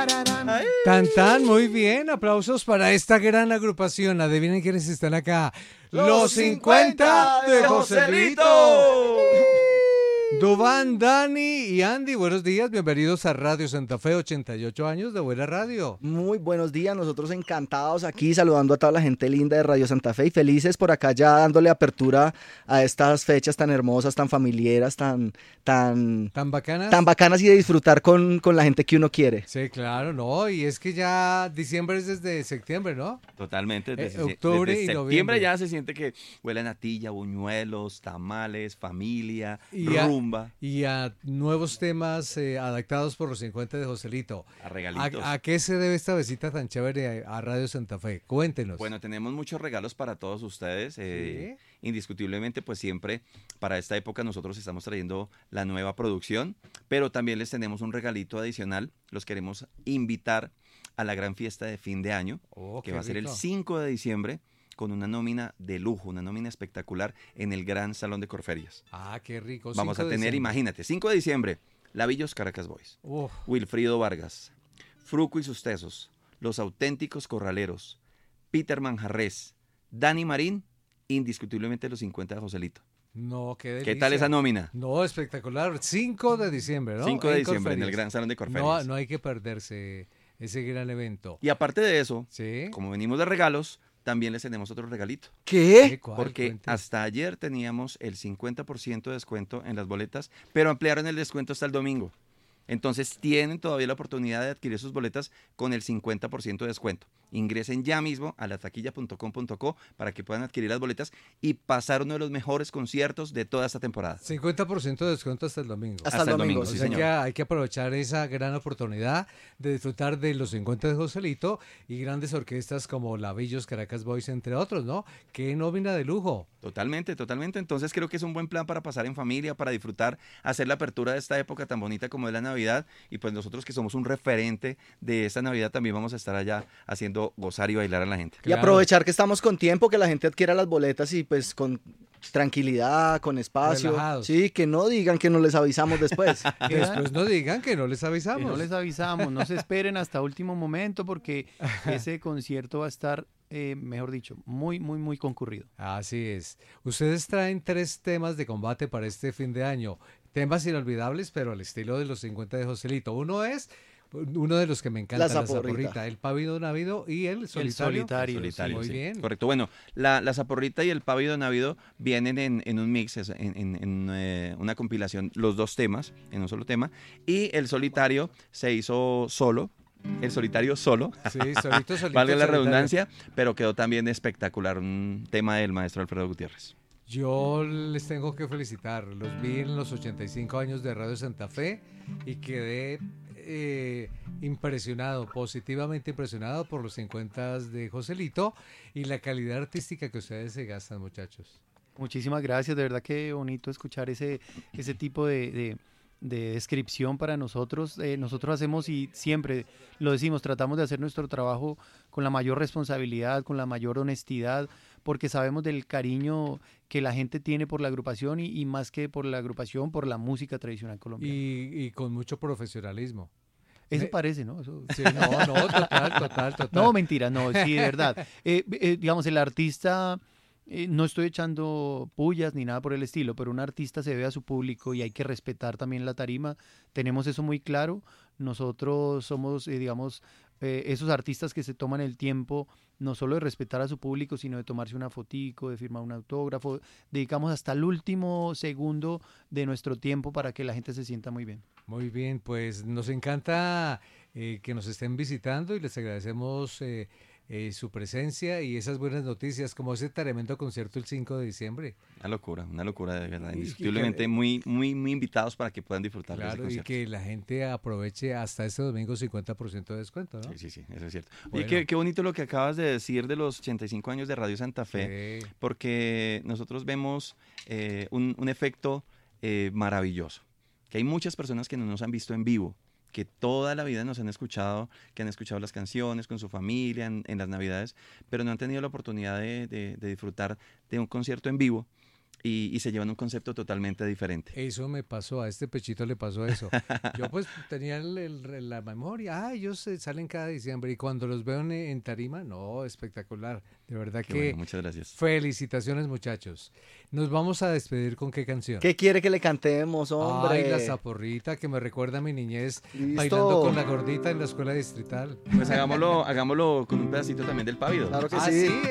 Ay. Tan tan, muy bien, aplausos para esta gran agrupación. Adivinen quiénes están acá. Los 50 de Joselito. Duván, Dani y Andy, buenos días, bienvenidos a Radio Santa Fe, 88 años de buena radio. Muy buenos días, nosotros encantados aquí saludando a toda la gente linda de Radio Santa Fe y felices por acá ya dándole apertura a estas fechas tan hermosas, tan familiares, tan bacanas y de disfrutar con la gente que uno quiere. Sí, claro, no, y es que ya diciembre es desde septiembre, ¿no? Totalmente, octubre desde y septiembre noviembre. ya se siente que huele a natilla, buñuelos, tamales, familia, Y a- rumba, Y a nuevos temas adaptados por los 50 de Joselito. a regalitos. ¿A qué se debe esta visita tan chévere a Radio Santa Fe? Cuéntenos. Bueno, tenemos muchos regalos para todos ustedes. Sí. Indiscutiblemente, pues siempre para esta época nosotros estamos trayendo la nueva producción, pero también les tenemos un regalito adicional. Los queremos invitar a la gran fiesta de fin de año, Oh, que qué va a ser el rico. 5 de diciembre, con una nómina de lujo, una nómina espectacular en el Gran Salón de Corferias. Ah, qué rico. Vamos 5 a de tener, diciembre. imagínate, 5 de diciembre, Lavillos Caracas Boys, Uf, Wilfrido Vargas, Fruco y sus Tesos, Los Auténticos Corraleros, Peter Manjarres, Dani Marín, indiscutiblemente los 50 de Joselito. no, qué delicia. ¿Qué tal esa nómina? No, espectacular. 5 de diciembre, ¿no? 5 de En diciembre en el Corferias. Gran Salón de No, Corferias. no hay que perderse ese gran evento. Y aparte de eso, ¿Sí? como venimos de regalos, también les tenemos otro regalito. ¿Qué? ¿Cuál? Porque Cuente. hasta ayer teníamos el 50% de descuento en las boletas, pero ampliaron el descuento hasta el domingo. Entonces tienen todavía la oportunidad de adquirir sus boletas con el 50% de descuento. Ingresen ya mismo a lataquilla.com.co para que puedan adquirir las boletas y pasar uno de los mejores conciertos de toda esta temporada. 50% de descuento hasta el domingo. Hasta el domingo, O sí, sea señor. que hay que aprovechar esa gran oportunidad de disfrutar de los 50 de Joselito y grandes orquestas como Lavillos, Caracas Boys, entre otros, ¿no? ¡Qué nómina de lujo! Totalmente, totalmente. Entonces creo que es un buen plan para pasar en familia, para disfrutar, hacer la apertura de esta época tan bonita como es la Navidad. Y pues nosotros que somos un referente de esta Navidad también vamos a estar allá haciendo gozar y bailar a la gente. Y Claro. aprovechar que estamos con tiempo, que la gente adquiera las boletas y pues con tranquilidad, con espacio. Relajados. Sí, que no digan que no les avisamos después. Después no digan que no les Que avisamos. no les avisamos, no se esperen hasta último momento porque ese concierto va a estar, mejor dicho, muy, muy, muy concurrido. Así es. Ustedes traen 3 temas de combate para este fin de año. Temas inolvidables, pero al estilo de los 50 de Joselito. Uno es uno de los que me encanta, La zaporrita. el pávido navido y el solitario. solitario. Solitario, Muy sí. bien. Correcto. Bueno, la zaporrita y el pávido navido vienen en un mix, en una compilación, los dos temas, en un solo tema. Y el solitario se hizo solo. El solitario solo, Sí, solito, solito. valga la solitario. redundancia, pero quedó también espectacular. Un tema del maestro Alfredo Gutiérrez. Yo les tengo que felicitar. Los vi en los 85 años de Radio Santa Fe y quedé impresionado, positivamente impresionado por los 50 de Joselito y la calidad artística que ustedes se gastan, muchachos. Muchísimas gracias, de verdad que bonito escuchar ese tipo de descripción para nosotros. Nosotros hacemos y siempre lo decimos, tratamos de hacer nuestro trabajo con la mayor responsabilidad, con la mayor honestidad, porque sabemos del cariño que la gente tiene por la agrupación y más que por la agrupación, por la música tradicional colombiana. Y con mucho profesionalismo. Eso me- parece, ¿no? Eso... Sí, no, total. No, mentira, no, sí, de verdad. Digamos, el artista, no estoy echando pullas ni nada por el estilo, pero un artista se ve a su público y hay que respetar también la tarima. Tenemos eso muy claro. Nosotros somos, digamos, esos artistas que se toman el tiempo no solo de respetar a su público, sino de tomarse una fotico, de firmar un autógrafo. Dedicamos hasta el último segundo de nuestro tiempo para que la gente se sienta muy bien. Muy bien, pues nos encanta que nos estén visitando y les agradecemos su presencia y esas buenas noticias, como ese tremendo concierto el 5 de diciembre. Una locura de verdad. Y Indiscutiblemente que- muy invitados para que puedan disfrutar de ese Claro, y concierto. que la gente aproveche hasta este domingo 50% de descuento, ¿no? Sí, eso es cierto. Bueno. Oye, qué bonito lo que acabas de decir de los 85 años de Radio Santa Fe, Sí. porque nosotros vemos un efecto maravilloso, que hay muchas personas que no nos han visto en vivo, que toda la vida nos han escuchado, que han escuchado las canciones con su familia en las Navidades, pero no han tenido la oportunidad de disfrutar de un concierto en vivo. y se llevan un concepto totalmente diferente. Eso me pasó, a este Pechito le pasó eso. Yo pues tenía la memoria, ellos salen cada diciembre y cuando los veo en tarima, no, espectacular. De verdad Qué que bueno, muchas gracias. felicitaciones, muchachos. Nos vamos a despedir con qué canción. ¿Qué quiere que le cantemos, hombre? Ay, la zaporrita que me recuerda a mi niñez Listo. bailando con la gordita en la escuela distrital. Pues hagámoslo con un pedacito también del Pávido. Claro que Ah, sí. sí,